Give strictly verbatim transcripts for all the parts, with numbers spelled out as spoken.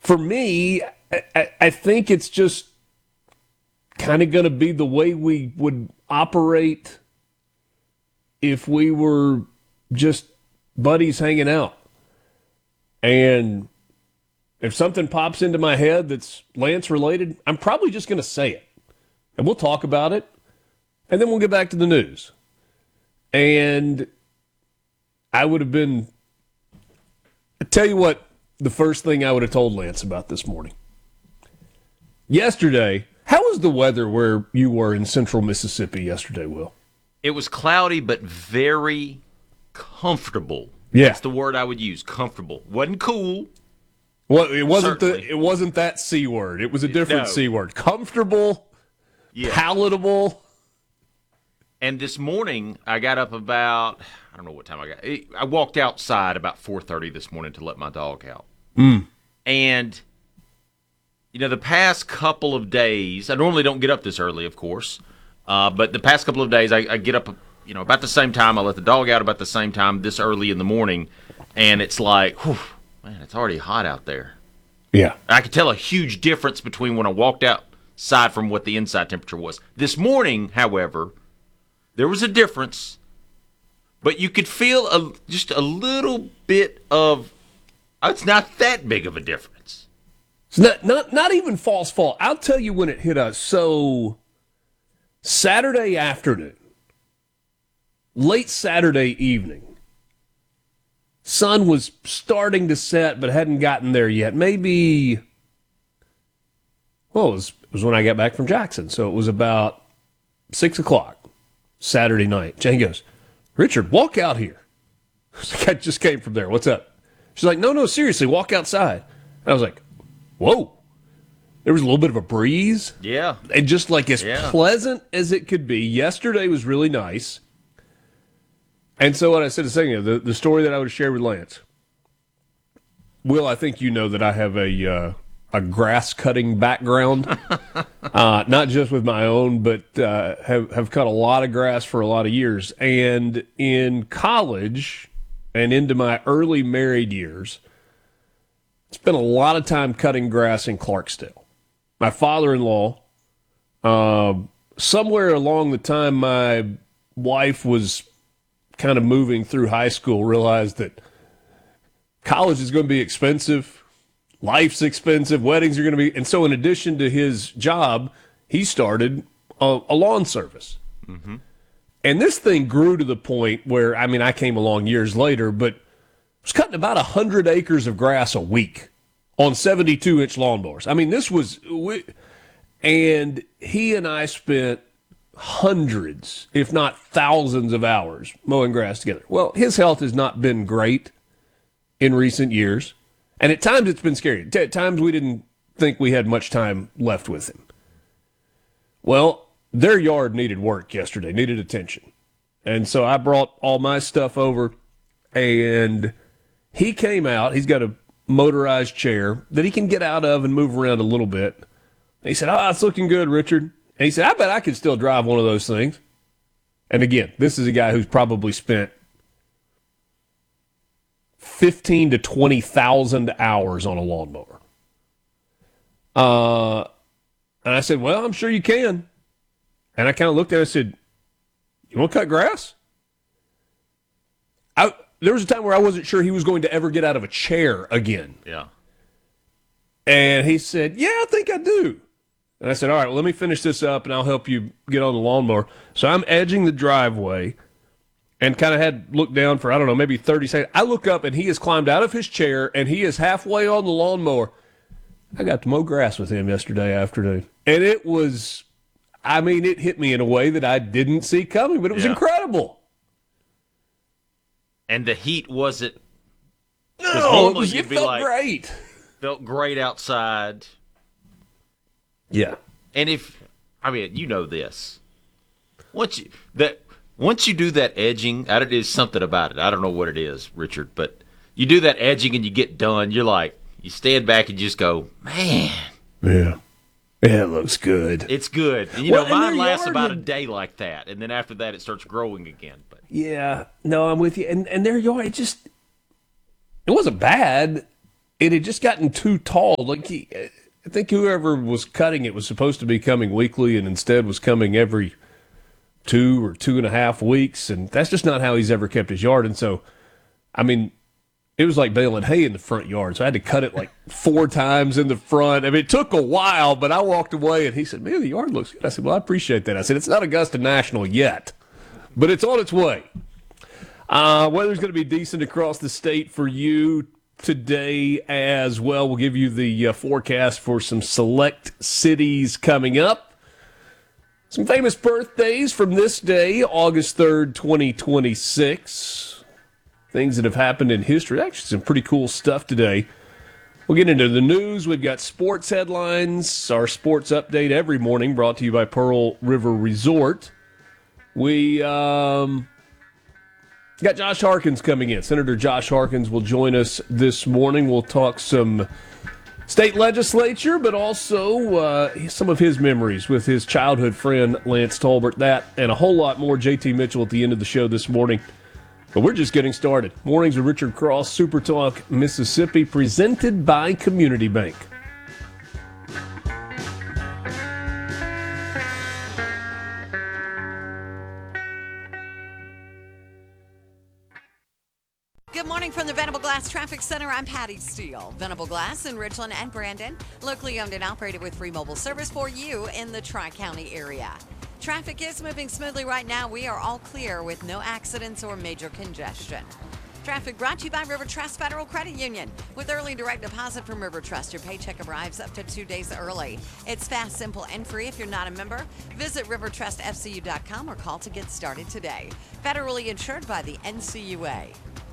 for me, I, I, I think it's just kind of going to be the way we would operate if we were just buddies hanging out. And if something pops into my head that's Lance related, I'm probably just going to say it. And we'll talk about it. And then we'll get back to the news. And I would have been, I tell you what, the first thing I would have told Lance about this morning. Yesterday, how was the weather where you were in central Mississippi yesterday, Will? It was cloudy, but very comfortable. Yeah. That's the word I would use, comfortable. Wasn't cool. Well, it wasn't Certainly. the it wasn't that C word. It was a different No. C word. Comfortable, Yeah. palatable. And this morning, I got up about, I don't know what time I got. I walked outside about four thirty this morning to let my dog out. Mm. And, you know, the past couple of days, I normally don't get up this early, of course, uh, but the past couple of days, I, I get up, you know, about the same time. I let the dog out about the same time this early in the morning, and it's like, whew, man, it's already hot out there. Yeah. I could tell a huge difference between when I walked outside from what the inside temperature was. This morning, however, there was a difference, but you could feel a, just a little bit of, it's not that big of a difference. It's not, not, not even false fault. I'll tell you when it hit us. So, Saturday afternoon, late Saturday evening, sun was starting to set but hadn't gotten there yet. Maybe, well, it was, it was when I got back from Jackson, so it was about six o'clock. Saturday night. Jane goes, Richard, walk out here. I just came from there. What's up? She's like, no, no, seriously, walk outside. And I was like, whoa. There was a little bit of a breeze. Yeah. And just like as Yeah. pleasant as it could be. Yesterday was really nice. And so what I said a second ago, the, the story that I would share with Lance. Will, I think you know that I have a uh, a grass cutting background. Uh, not just with my own, but uh, have, have cut a lot of grass for a lot of years. And in college and into my early married years, spent a lot of time cutting grass in Clarksdale. My father-in-law, uh, somewhere along the time my wife was kind of moving through high school, realized that college is going to be expensive. Life's expensive. Weddings are going to be. And so in addition to his job, he started a, a lawn service. Mm-hmm. And this thing grew to the point where, I mean, I came along years later, but I was cutting about one hundred acres of grass a week on seventy-two inch lawnmowers. I mean, this was, we, and he and I spent hundreds, if not thousands of hours mowing grass together. Well, his health has not been great in recent years. And at times it's been scary. At times we didn't think we had much time left with him. Well, their yard needed work yesterday, needed attention. And so I brought all my stuff over, and he came out. He's got a motorized chair that he can get out of and move around a little bit. And he said, oh, it's looking good, Richard. And he said, I bet I could still drive one of those things. And again, this is a guy who's probably spent fifteen to twenty thousand hours on a lawnmower. Uh, and I said, well, I'm sure you can. And I kind of looked at it and said, you want to cut grass? I, there was a time where I wasn't sure he was going to ever get out of a chair again. Yeah. And he said, yeah, I think I do. And I said, all right, well, let me finish this up and I'll help you get on the lawnmower. So I'm edging the driveway and kind of had looked down for, I don't know, maybe thirty seconds. I look up and he has climbed out of his chair and he is halfway on the lawnmower. I got to mow grass with him yesterday afternoon. And it was, I mean, it hit me in a way that I didn't see coming, but it was Yeah. incredible. And the heat wasn't, No, it, normally was, you'd it be felt like- great. felt great outside. Yeah. And if, I mean, you know this. Once you, that, once you do that edging, that is something about it. I don't know what it is, Richard, but you do that edging and you get done, you're like, you stand back and just go, man. Yeah. Yeah, it looks good. It's good. And, you Well, know, and mine their lasts yard about a would- day like that, and then after that it starts growing again. But Yeah. No, I'm with you. And and their yard, it just, it wasn't bad. it had just gotten too tall. Like he, I think whoever was cutting it was supposed to be coming weekly, and instead was coming every two or two and a half weeks, and that's just not how he's ever kept his yard. And so, I mean, it was like baling hay in the front yard, so I had to cut it like four times in the front. I mean, it took a while, but I walked away, and he said, man, the yard looks good. I said, well, I appreciate that. I said, it's not Augusta National yet, but it's on its way. Uh, weather's going to be decent across the state for you today as well. We'll give you the uh, forecast for some select cities coming up. Some famous birthdays from this day, August third, twenty twenty-six. Things that have happened in history. Actually, some pretty cool stuff today. We'll get into the news. We've got sports headlines, our sports update every morning brought to you by Pearl River Resort. We um, got Josh Harkins coming in. Senator Josh Harkins will join us this morning. We'll talk some state legislature, but also uh, some of his memories with his childhood friend, Lance Tolbert. That and a whole lot more. J T Mitchell at the end of the show this morning. But we're just getting started. Mornings with Richard Cross, Super Talk Mississippi, presented by Community Bank. Good morning from the Venable Glass Traffic Center. I'm Patty Steele. Venable Glass in Richland and Brandon, locally owned and operated with free mobile service for you in the Tri-County area. Traffic is moving smoothly right now. We are all clear with no accidents or major congestion. Traffic brought to you by River Trust Federal Credit Union. With early direct deposit from River Trust, your paycheck arrives up to two days early. It's fast, simple, and free if you're not a member. Visit river trust f c u dot com or call to get started today. Federally insured by the N C U A.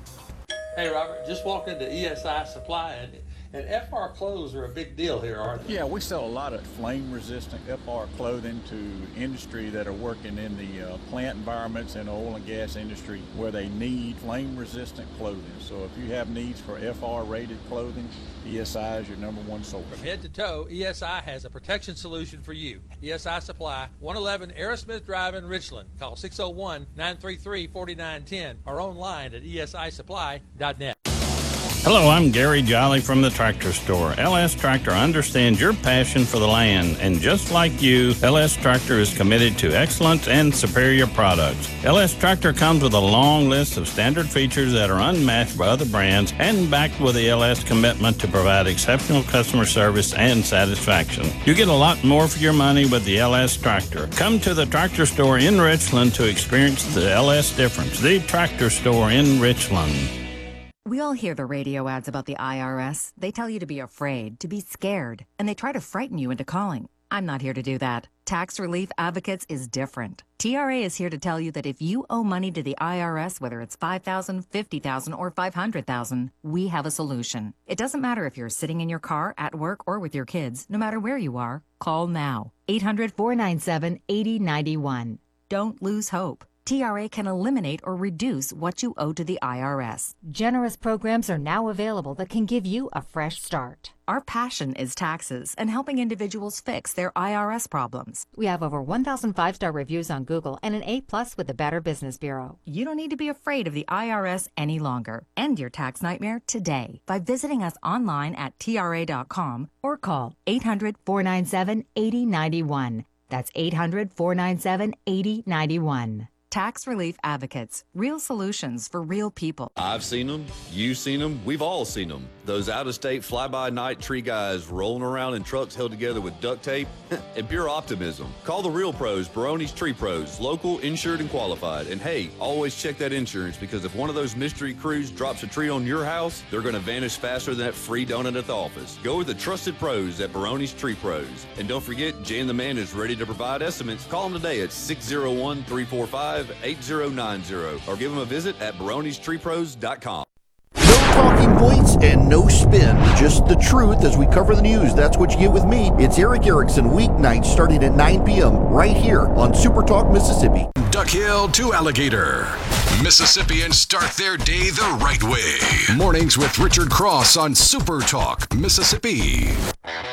Hey, Robert, just walked into E S I Supply, and, and F R clothes are a big deal here, aren't they? Yeah, we sell a lot of flame-resistant F R clothing to industry that are working in the uh, plant environments and oil and gas industry where they need flame-resistant clothing. So if you have needs for F R-rated clothing, E S I is your number one source. From head to toe, E S I has a protection solution for you. E S I Supply, one eleven Aerosmith Drive in Richland. Call six oh one, nine three three, four nine one oh or online at e s i supply dot net. Hello, I'm Gary Jolly from the Tractor Store. L S Tractor understands your passion for the land, and just like you, L S Tractor is committed to excellence and superior products. L S Tractor comes with a long list of standard features that are unmatched by other brands and backed with the L S commitment to provide exceptional customer service and satisfaction. You get a lot more for your money with the L S Tractor. Come to the Tractor Store in Richland to experience the L S difference. The Tractor Store in Richland. We all hear the radio ads about the I R S. They tell you to be afraid, to be scared, and they try to frighten you into calling. I'm not here to do that. Tax Relief Advocates is different. T R A is here to tell you that if you owe money to the I R S, whether it's five thousand dollars, fifty thousand dollars, or five hundred thousand dollars, we have a solution. It doesn't matter if you're sitting in your car, at work, or with your kids. No matter where you are, call now. eight hundred, four nine seven, eight oh nine one. Don't lose hope. T R A can eliminate or reduce what you owe to the I R S. Generous programs are now available that can give you a fresh start. Our passion is taxes and helping individuals fix their I R S problems. We have over one thousand five-star reviews on Google and an A plus with the Better Business Bureau. You don't need to be afraid of the I R S any longer. End your tax nightmare today by visiting us online at T R A dot com or call eight hundred, four nine seven, eight oh nine one. That's eight hundred, four nine seven, eight oh nine one. Tax Relief Advocates. Real solutions for real people. I've seen them. You've seen them. We've all seen them. Those out-of-state fly-by-night tree guys rolling around in trucks held together with duct tape and pure optimism. Call the real pros, Baroni's Tree Pros. Local, insured, and qualified. And hey, always check that insurance, because if one of those mystery crews drops a tree on your house, they're going to vanish faster than that free donut at the office. Go with the trusted pros at Baroni's Tree Pros. And don't forget, Jan the Man is ready to provide estimates. Call them today at six oh one, three four five, eight oh nine oh or give them a visit at barones tree pros dot com. No talking points and no spin, just the truth as we cover the news. That's what you get with me. It's Eric Erickson, weeknights starting at nine p.m. right here on Super Talk Mississippi. Duck Hill to Alligator. Mississippians start their day the right way. Mornings with Richard Cross on Super Talk Mississippi.